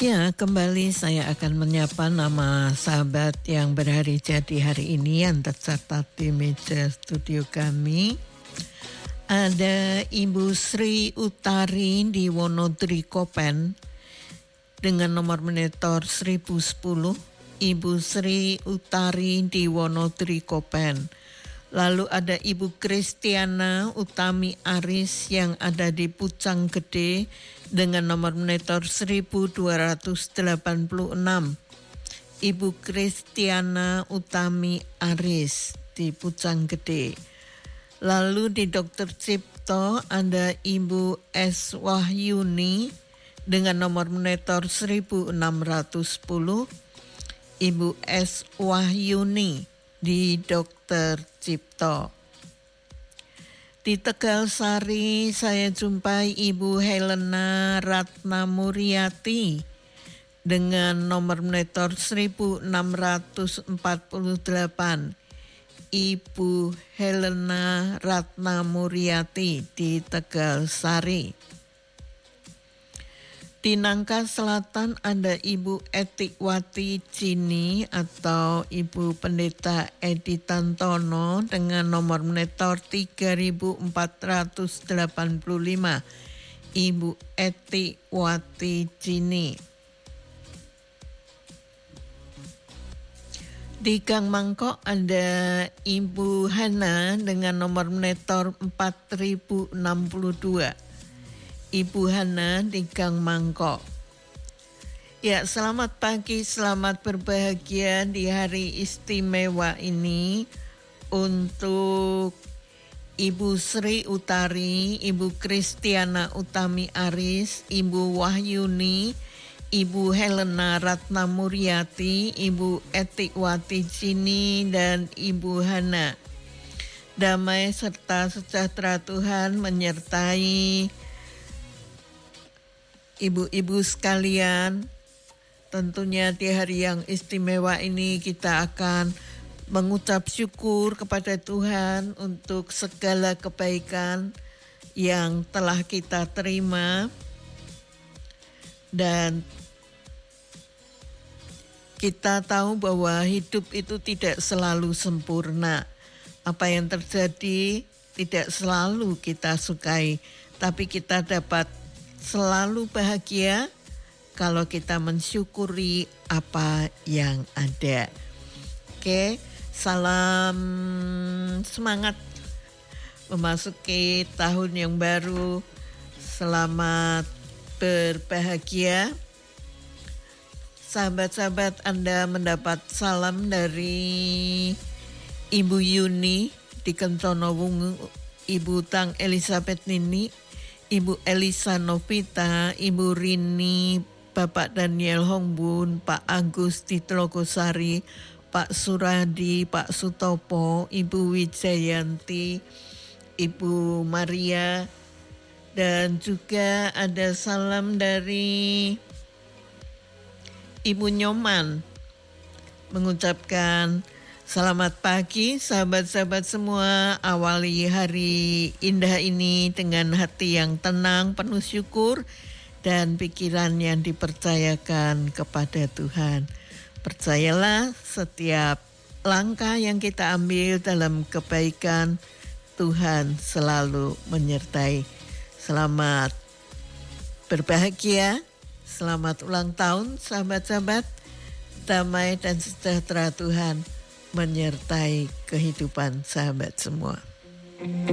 Ya, kembali saya akan menyapa nama sahabat yang berhari jadi hari ini yang tercatat di meja studio kami. Ada Ibu Sri Utari di Wonodrikopen dengan nomor monitor 1010. Ibu Sri Utari di Wonodrikopen. Lalu ada Ibu Kristiana Utami Aris yang ada di Pucang Gede dengan nomor monitor 1286. Ibu Kristiana Utami Aris di Pucang Gede. Lalu di Dr. Cipto ada Ibu S. Wahyuni dengan nomor monitor 1610. Ibu S. Wahyuni di Dr. Cipto. Di Tegal Sari saya jumpai Ibu Helena Ratna Muriati dengan nomor monitor 1648. Ibu Helena Ratna Muriati di Tegal Sari. Di Nangka Selatan ada Ibu Etiwati Cini atau Ibu Pendeta Edi Tantono dengan nomor monitor 3485. Ibu Etiwati Cini. Di Gang Mangkok ada Ibu Hana dengan nomor monitor 4062. Ibu Hana di Gang Mangkok. Ya, selamat pagi, selamat berbahagia di hari istimewa ini untuk Ibu Sri Utari, Ibu Kristiana Utami Aris, Ibu Wahyuni, Ibu Helena Ratna Muriati, Ibu Etiwati Cini, dan Ibu Hana. Damai serta sejahtera Tuhan menyertai ibu-ibu sekalian. Tentunya di hari yang istimewa ini kita akan mengucap syukur kepada Tuhan untuk segala kebaikan yang telah kita terima. Dan kita tahu bahwa hidup itu tidak selalu sempurna. Apa yang terjadi tidak selalu kita sukai, tapi kita dapat selalu bahagia kalau kita mensyukuri apa yang ada. Oke, salam semangat memasuki tahun yang baru. Selamat berbahagia. Sahabat-sahabat, Anda mendapat salam dari Ibu Yuni di Kencono Wungu, Ibu Tang Elizabeth Nini, Ibu Elisa Novita, Ibu Rini, Bapak Daniel Hongbun, Pak Agus di Tlogosari, Pak Suradi, Pak Sutopo, Ibu Wijayanti, Ibu Maria, dan juga ada salam dari Ibu Nyoman mengucapkan selamat pagi sahabat-sahabat semua, awali hari indah ini dengan hati yang tenang, penuh syukur dan pikiran yang dipercayakan kepada Tuhan. Percayalah setiap langkah yang kita ambil dalam kebaikan, Tuhan selalu menyertai. Selamat berbahagia, selamat ulang tahun sahabat-sahabat, damai dan sejahtera Tuhan menyertai kehidupan sahabat semua.